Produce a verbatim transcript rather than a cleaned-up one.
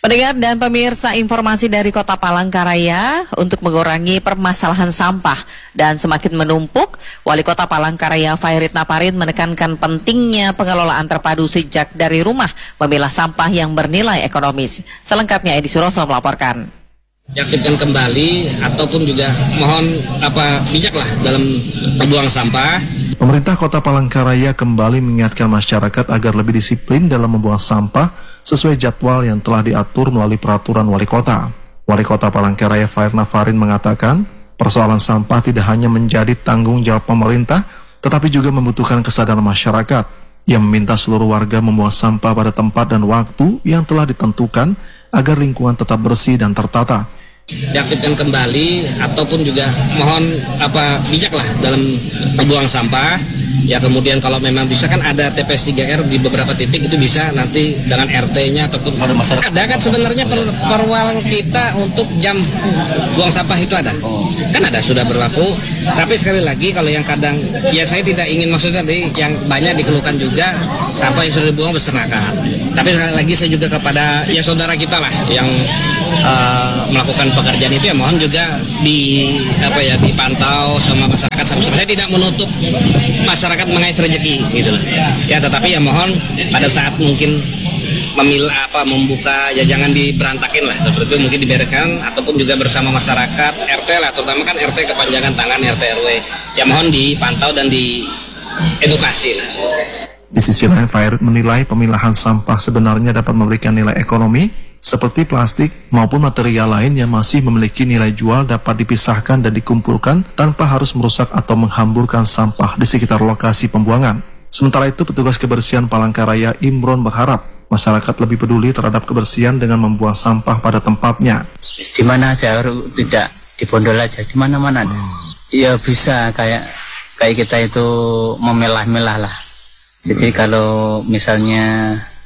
Pendengar dan pemirsa, informasi dari Kota Palangkaraya untuk mengurangi permasalahan sampah dan semakin menumpuk, Wali Kota Palangkaraya Fairit Naparin menekankan pentingnya pengelolaan terpadu sejak dari rumah, memilah sampah yang bernilai ekonomis. Selengkapnya Edi Suroso melaporkan. Diaktifkan kembali ataupun juga mohon apa bijaklah dalam membuang sampah. Pemerintah Kota Palangkaraya kembali mengingatkan masyarakat agar lebih disiplin dalam membuang sampah sesuai jadwal yang telah diatur melalui peraturan Wali Kota. Wali Kota Palangkaraya Fairit Naparin mengatakan, persoalan sampah tidak hanya menjadi tanggung jawab pemerintah, tetapi juga membutuhkan kesadaran masyarakat. Ia meminta seluruh warga membuang sampah pada tempat dan waktu yang telah ditentukan agar lingkungan tetap bersih dan tertata. Diaktifkan kembali ataupun juga mohon apa bijaklah dalam membuang sampah. Ya kemudian kalau memang bisa kan ada T P S tiga R di beberapa titik, itu bisa nanti dengan R T-nya ataupun ada masyarakat. Ada kan sebenarnya per, perwalang kita untuk jam buang sampah itu ada. Kan ada sudah berlaku. Tapi sekali lagi kalau yang kadang ya saya tidak ingin maksudnya tadi yang banyak dikeluhkan juga sampah yang sudah dibuang berserakan. Tapi sekali lagi saya juga kepada ya saudara kita lah yang uh, melakukan pekerjaan itu ya mohon juga di apa ya dipantau sama masyarakat sama-sama. Saya tidak menutup masyarakat mengais rezeki gitu loh. Ya tetapi ya mohon pada saat mungkin memilah apa membuka ya jangan diberantakin lah, seperti itu mungkin dibiarkan ataupun juga bersama masyarakat R T lah, terutama kan R T kepanjangan tangan R T R W. Ya mohon dipantau dan diedukasi lah. Di sisi lain, Fairit menilai pemilahan sampah sebenarnya dapat memberikan nilai ekonomi seperti plastik maupun material lain yang masih memiliki nilai jual dapat dipisahkan dan dikumpulkan tanpa harus merusak atau menghamburkan sampah di sekitar lokasi pembuangan. Sementara itu, petugas kebersihan Palangkaraya Imron berharap masyarakat lebih peduli terhadap kebersihan dengan membuang sampah pada tempatnya. Di mana aja, tidak dibondol aja, di mana-mana. Hmm. Ya bisa kayak kayak kita itu memilah-milah lah. Jadi hmm. kalau misalnya